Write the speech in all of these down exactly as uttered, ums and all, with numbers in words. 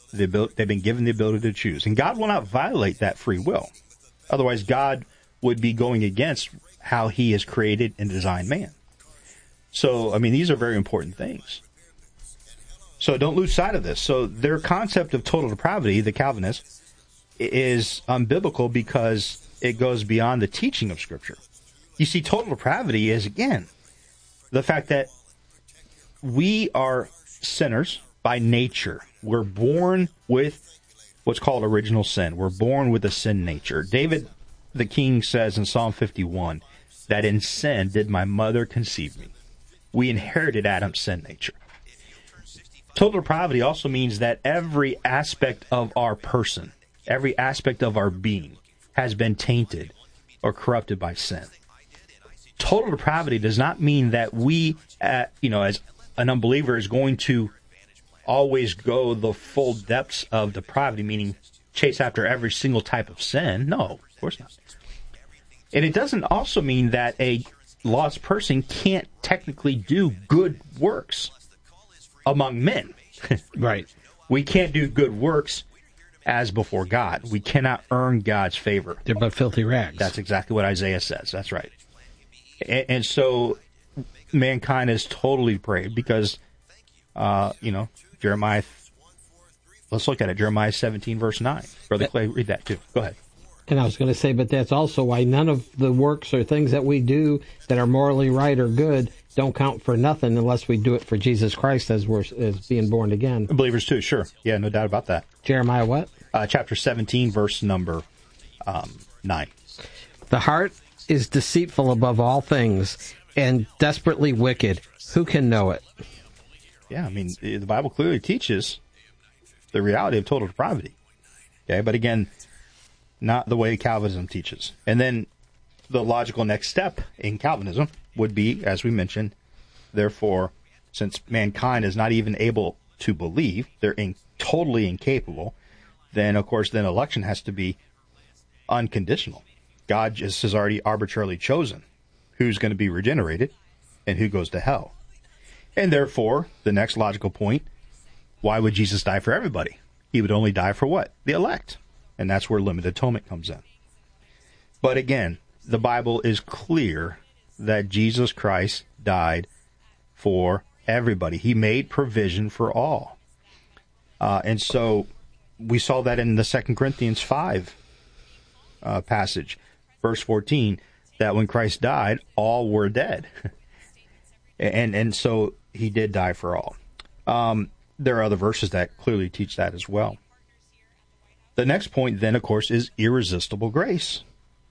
The ability, they've been given the ability to choose. And God will not violate that free will. Otherwise, God would be going against how he has created and designed man. So, I mean, these are very important things. So don't lose sight of this. So their concept of total depravity, the Calvinists, is unbiblical because it goes beyond the teaching of Scripture. You see, total depravity is, again, the fact that we are sinners by nature. We're born with what's called original sin. We're born with a sin nature. David, the king, says in Psalm fifty-one that in sin did my mother conceive me. We inherited Adam's sin nature. Total depravity also means that every aspect of our person, every aspect of our being, has been tainted or corrupted by sin. Total depravity does not mean that we, uh, you know, as an unbeliever, is going to always go the full depths of depravity, meaning chase after every single type of sin. No, of course not. And it doesn't also mean that a lost person can't technically do good works among men. Right. We can't do good works as before God. We cannot earn God's favor. They're but filthy rags. That's exactly what Isaiah says. That's right. And, and so mankind is totally depraved because, uh, you know, Jeremiah, let's look at it. Jeremiah seventeen, verse nine. Brother Clay, read that too. Go ahead. And I was going to say, but that's also why none of the works or things that we do that are morally right or good don't count for nothing unless we do it for Jesus Christ as we're as being born again. Believers too, sure. Yeah, no doubt about that. Jeremiah what? Uh, chapter seventeen, verse number um, nine. The heart is deceitful above all things and desperately wicked. Who can know it? Yeah, I mean, the Bible clearly teaches the reality of total depravity. Okay, but again, not the way Calvinism teaches. And then the logical next step in Calvinism would be, as we mentioned, therefore, since mankind is not even able to believe, they're in, totally incapable, then, of course, then election has to be unconditional. God just has already arbitrarily chosen who's going to be regenerated and who goes to hell. And therefore, the next logical point, why would Jesus die for everybody? He would only die for what? The elect. And that's where limited atonement comes in. But again, the Bible is clear that Jesus Christ died for everybody. He made provision for all. Uh, and so we saw that in the Second Corinthians five uh, passage, verse fourteen, that when Christ died, all were dead. and and so he did die for all. Um, there are other verses that clearly teach that as well. The next point then, of course, is irresistible grace.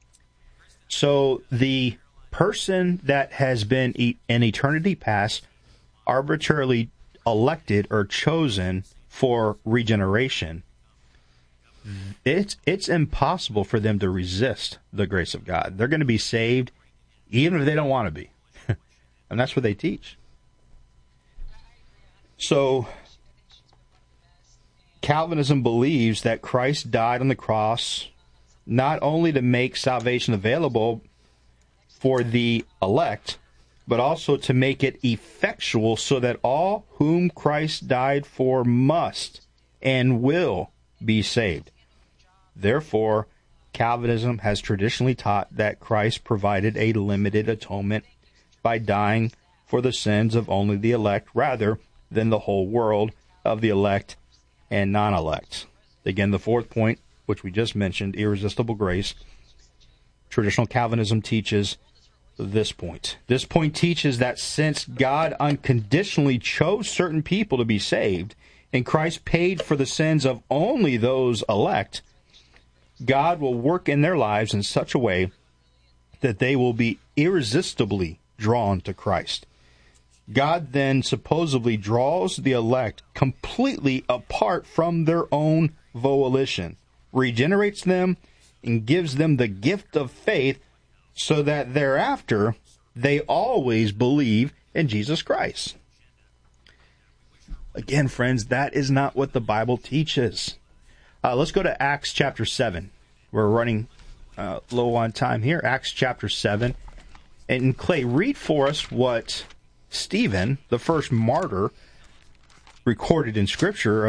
So the person that has been in eternity past arbitrarily elected or chosen for regeneration, it's it's impossible for them to resist the grace of God. They're going to be saved even if they don't want to be. And that's what they teach. So Calvinism believes that Christ died on the cross not only to make salvation available for the elect, but also to make it effectual so that all whom Christ died for must and will be saved. Therefore, Calvinism has traditionally taught that Christ provided a limited atonement by dying for the sins of only the elect rather than the whole world of the elect and non-elect. Again, the fourth point, which we just mentioned, irresistible grace, traditional Calvinism teaches this point. This point teaches that since God unconditionally chose certain people to be saved, and Christ paid for the sins of only those elect, God will work in their lives in such a way that they will be irresistibly drawn to Christ. God then supposedly draws the elect completely apart from their own volition, regenerates them, and gives them the gift of faith so that thereafter they always believe in Jesus Christ. Again, friends, that is not what the Bible teaches. Uh, let's go to Acts chapter seven. We're running uh, low on time here. Acts chapter seven. And Clay, read for us what Stephen, the first martyr recorded in Scripture,